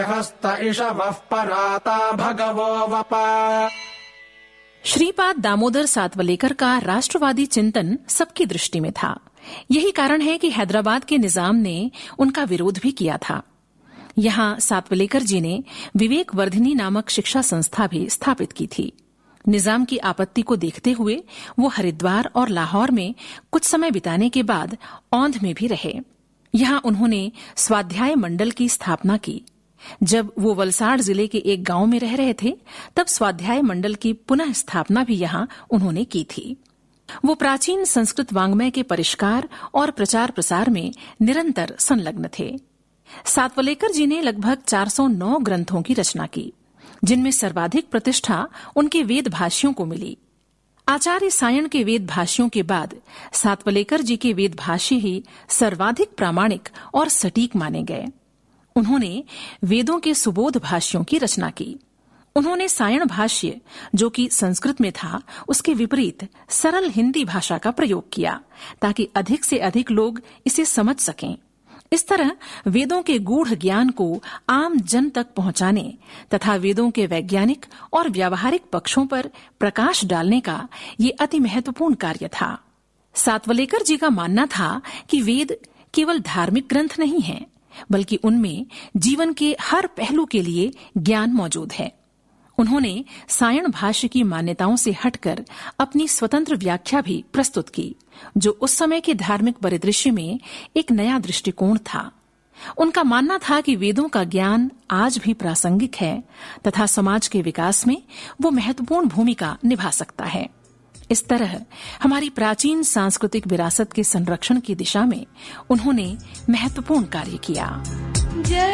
हस्त इषवः पराता भगवो वप। श्रीपाद दामोदर सातवलेकर का राष्ट्रवादी चिंतन सबकी दृष्टि में था। यही कारण है कि हैदराबाद के निजाम ने उनका विरोध भी किया था। यहाँ सातवलेकर जी ने विवेक वर्धिनी नामक शिक्षा संस्था भी स्थापित की थी। निजाम की आपत्ति को देखते हुए वो हरिद्वार और लाहौर में कुछ समय बिताने के बाद औंध में भी रहे। यहाँ उन्होंने स्वाध्याय मंडल की स्थापना की। जब वो वलसाड़ जिले के एक गांव में रह रहे थे, तब स्वाध्याय मंडल की पुनः स्थापना भी यहाँ उन्होंने की थी। वो प्राचीन संस्कृत वाङ्मय के परिष्कार और प्रचार प्रसार में निरंतर संलग्न थे। सातवलेकर जी ने लगभग 409 ग्रंथों की रचना की, जिनमें सर्वाधिक प्रतिष्ठा उनके वेद भाष्यों को मिली। आचार्य सायण के वेद भाष्यों के बाद सातवलेकर जी के वेद भाष्य ही सर्वाधिक प्रामाणिक और सटीक माने गए। उन्होंने वेदों के सुबोध भाष्यों की रचना की। उन्होंने सायण भाष्य, जो कि संस्कृत में था, उसके विपरीत सरल हिंदी भाषा का प्रयोग किया, ताकि अधिक से अधिक लोग इसे समझ सकें। इस तरह वेदों के गूढ़ ज्ञान को आम जन तक पहुंचाने तथा वेदों के वैज्ञानिक और व्यावहारिक पक्षों पर प्रकाश डालने का ये अति महत्वपूर्ण कार्य था। सातवलेकर जी का मानना था कि वेद केवल धार्मिक ग्रंथ नहीं हैं, बल्कि उनमें जीवन के हर पहलू के लिए ज्ञान मौजूद है। उन्होंने सायण भाष्य की मान्यताओं से हटकर अपनी स्वतंत्र व्याख्या भी प्रस्तुत की, जो उस समय के धार्मिक परिदृश्य में एक नया दृष्टिकोण था। उनका मानना था कि वेदों का ज्ञान आज भी प्रासंगिक है तथा समाज के विकास में वो महत्वपूर्ण भूमिका निभा सकता है। इस तरह हमारी प्राचीन सांस्कृतिक विरासत के संरक्षण की दिशा में उन्होंने महत्वपूर्ण कार्य किया।